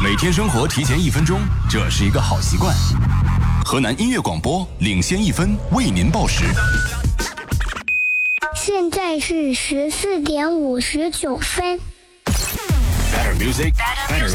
每天生活提前1分钟，这是一个好习惯。河南音乐广播领先1分，为您报时。 现在是14点59分。 Better music, better